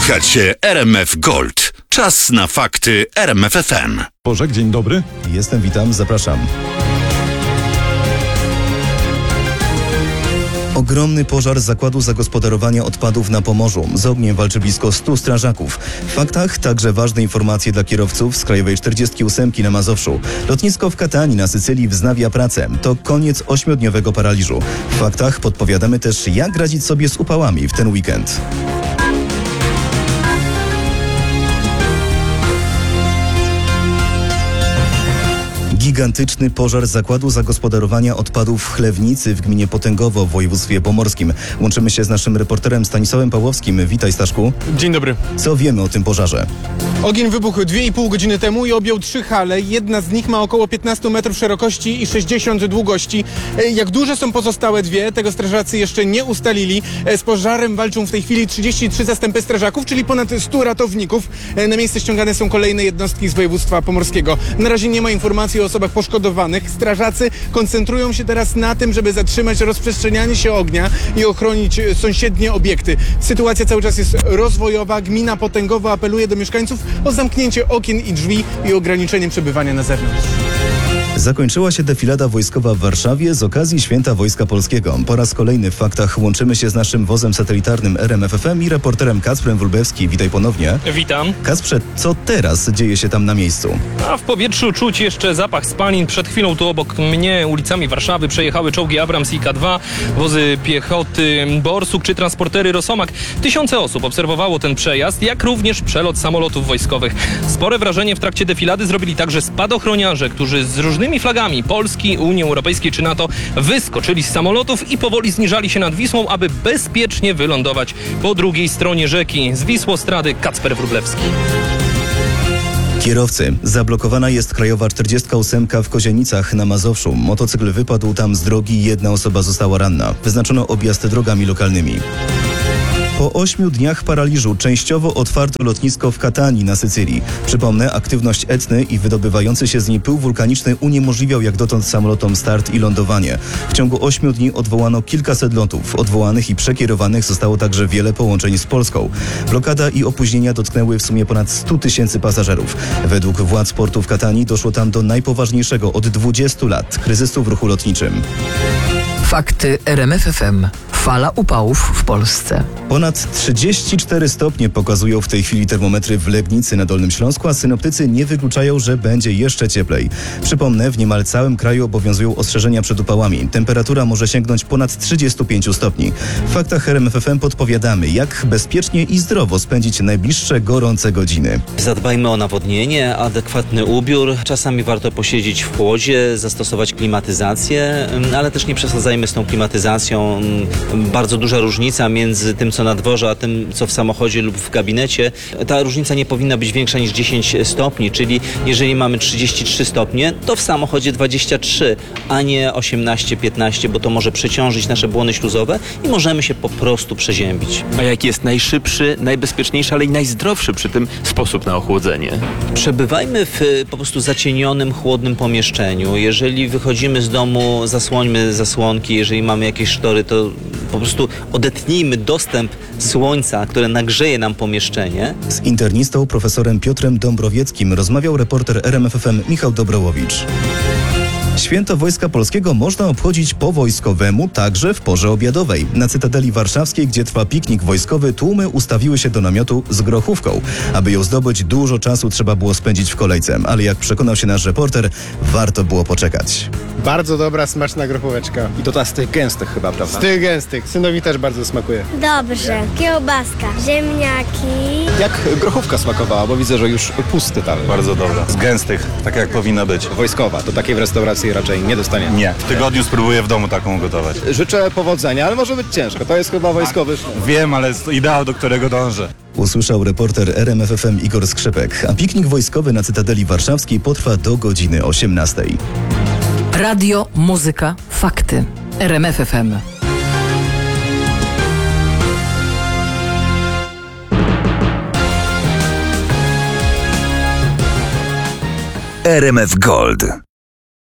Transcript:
Słuchacie RMF Gold. Czas na fakty RMF FM. Bożek, dzień dobry. Jestem, witam, zapraszam. Ogromny pożar zakładu zagospodarowania odpadów na Pomorzu. Z ogniem walczy blisko 100 strażaków. W faktach także ważne informacje dla kierowców z Krajowej 48 na Mazowszu. Lotnisko w Katani na Sycylii wznawia pracę. To koniec 8-dniowego paraliżu. W faktach podpowiadamy też, jak radzić sobie z upałami w ten weekend. Gigantyczny pożar zakładu zagospodarowania odpadów w Chlewnicy w gminie Potęgowo w województwie pomorskim. Łączymy się z naszym reporterem Stanisławem Pawłowskim. Witaj, Staszku. Dzień dobry. Co wiemy o tym pożarze? Ogień wybuchł 2,5 godziny temu i objął 3 hale. Jedna z nich ma około 15 metrów szerokości i 60 długości. Jak duże są pozostałe dwie, tego strażacy jeszcze nie ustalili. Z pożarem walczą w tej chwili 33 zastępy strażaków, czyli ponad 100 ratowników. Na miejsce ściągane są kolejne jednostki z województwa pomorskiego. Na razie nie ma informacji o osobach poszkodowanych. Strażacy koncentrują się teraz na tym, żeby zatrzymać rozprzestrzenianie się ognia i ochronić sąsiednie obiekty. Sytuacja cały czas jest rozwojowa. Gmina Potęgowo apeluje do mieszkańców o zamknięcie okien i drzwi i ograniczenie przebywania na zewnątrz. Zakończyła się defilada wojskowa w Warszawie z okazji Święta Wojska Polskiego. Po raz kolejny w faktach łączymy się z naszym wozem satelitarnym RMF FM i reporterem Kacprem Wróblewskim. Witaj ponownie. Witam. Kacprze, co teraz dzieje się tam na miejscu? A w powietrzu czuć jeszcze zapach spalin. Przed chwilą tu obok mnie ulicami Warszawy przejechały czołgi Abrams i K2, wozy piechoty Borsuk czy transportery Rosomak. Tysiące osób obserwowało ten przejazd, jak również przelot samolotów wojskowych. Spore wrażenie w trakcie defilady zrobili także spadochroniarze, którzy z różnymi flagami Polski, Unii Europejskiej czy NATO wyskoczyli z samolotów i powoli zniżali się nad Wisłą, aby bezpiecznie wylądować po drugiej stronie rzeki. Z Wisłostrady Kacper Wróblewski. Kierowcy. Zablokowana jest Krajowa 48 w Kozienicach na Mazowszu. Motocykl wypadł tam z drogi, jedna osoba została ranna. Wyznaczono objazd drogami lokalnymi. Po 8 dniach paraliżu częściowo otwarto lotnisko w Katani na Sycylii. Przypomnę, aktywność Etny i wydobywający się z niej pył wulkaniczny uniemożliwiał jak dotąd samolotom start i lądowanie. W ciągu 8 dni odwołano kilkaset lotów. Odwołanych i przekierowanych zostało także wiele połączeń z Polską. Blokada i opóźnienia dotknęły w sumie ponad 100 tysięcy pasażerów. Według władz portu w Katani doszło tam do najpoważniejszego od 20 lat kryzysu w ruchu lotniczym. Fakty RMF FM. Fala upałów w Polsce. Ponad 34 stopnie pokazują w tej chwili termometry w Legnicy na Dolnym Śląsku, a synoptycy nie wykluczają, że będzie jeszcze cieplej. Przypomnę, w niemal całym kraju obowiązują ostrzeżenia przed upałami. Temperatura może sięgnąć ponad 35 stopni. W faktach RMF FM podpowiadamy, jak bezpiecznie i zdrowo spędzić najbliższe gorące godziny. Zadbajmy o nawodnienie, adekwatny ubiór. Czasami warto posiedzieć w chłodzie, zastosować klimatyzację, ale też nie przesadzajmy z tą klimatyzacją. Bardzo duża różnica między tym, co na dworze, a tym, co w samochodzie lub w gabinecie. Ta różnica nie powinna być większa niż 10 stopni, czyli jeżeli mamy 33 stopnie, to w samochodzie 23, a nie 18-15, bo to może przeciążyć nasze błony śluzowe i możemy się po prostu przeziębić. A jaki jest najszybszy, najbezpieczniejszy, ale i najzdrowszy przy tym sposób na ochłodzenie? Przebywajmy w po prostu zacienionym, chłodnym pomieszczeniu. Jeżeli wychodzimy z domu, zasłońmy zasłonki. Jeżeli mamy jakieś sztory, to po prostu odetnijmy dostęp słońca, które nagrzeje nam pomieszczenie. Z internistą profesorem Piotrem Dąbrowieckim rozmawiał reporter RMF FM Michał Dobrołowicz. Święto Wojska Polskiego można obchodzić po wojskowemu, także w porze obiadowej. Na Cytadeli Warszawskiej, gdzie trwa piknik wojskowy, tłumy ustawiły się do namiotu z grochówką. Aby ją zdobyć, dużo czasu trzeba było spędzić w kolejce, ale jak przekonał się nasz reporter, warto było poczekać. Bardzo dobra, smaczna grochóweczka. I to ta z tych gęstych chyba, prawda? Z tych gęstych. Synowi też bardzo smakuje. Dobrze. Kiełbaska, ziemniaki. Jak grochówka smakowała, bo widzę, że już pusty talerz. Bardzo dobra. Z gęstych, tak jak powinna być. Wojskowa, to takiej w restauracji raczej nie dostanie. Nie. W tygodniu spróbuję w domu taką gotować. Życzę powodzenia, ale może być ciężko. To jest chyba wojskowy szlak. Wiem, ale jest to ideał, do którego dążę. Usłyszał reporter RMF FM Igor Skrzypek, a piknik wojskowy na Cytadeli Warszawskiej potrwa do godziny 18. Radio, muzyka, fakty. RMF FM. RMF Gold.